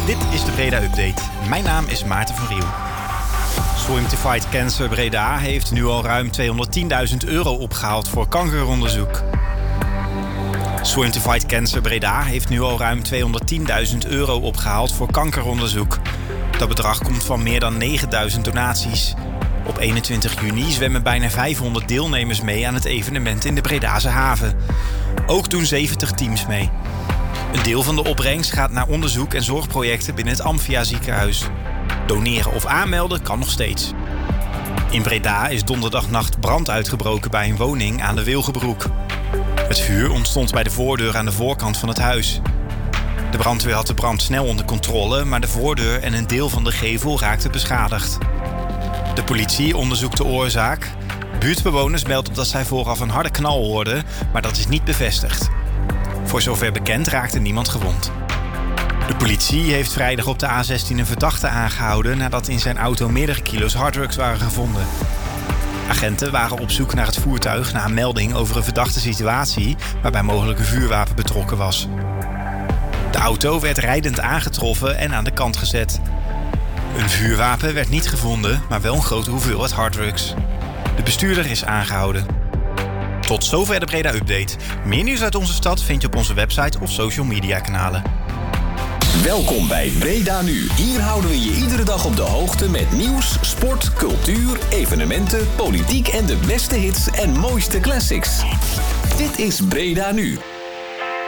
Dit is de Breda Update. Mijn naam is Maarten van Riel. Swim to Fight Cancer Breda heeft nu al ruim €210.000 opgehaald voor kankeronderzoek. Swim to Fight Cancer Breda heeft nu al ruim €210.000 opgehaald voor kankeronderzoek. Dat bedrag komt van meer dan 9.000 donaties. Op 21 juni zwemmen bijna 500 deelnemers mee aan het evenement in de Bredase haven. Ook doen 70 teams mee. Een deel van de opbrengst gaat naar onderzoek en zorgprojecten binnen het Amphia ziekenhuis. Doneren of aanmelden kan nog steeds. In Breda is donderdagnacht brand uitgebroken bij een woning aan de Wilgenbroek. Het vuur ontstond bij de voordeur aan de voorkant van het huis. De brandweer had de brand snel onder controle, maar de voordeur en een deel van de gevel raakten beschadigd. De politie onderzoekt de oorzaak. Buurtbewoners melden dat zij vooraf een harde knal hoorden, maar dat is niet bevestigd. Voor zover bekend raakte niemand gewond. De politie heeft vrijdag op de A16 een verdachte aangehouden nadat in zijn auto meerdere kilo's harddrugs waren gevonden. Agenten waren op zoek naar het voertuig na een melding over een verdachte situatie waarbij mogelijk een vuurwapen betrokken was. De auto werd rijdend aangetroffen en aan de kant gezet. Een vuurwapen werd niet gevonden, maar wel een grote hoeveelheid harddrugs. De bestuurder is aangehouden. Tot zover de Breda Update. Meer nieuws uit onze stad vind je op onze website of social media kanalen. Welkom bij Breda Nu. Hier houden we je iedere dag op de hoogte met nieuws, sport, cultuur, evenementen, politiek en de beste hits en mooiste classics. Dit is Breda Nu.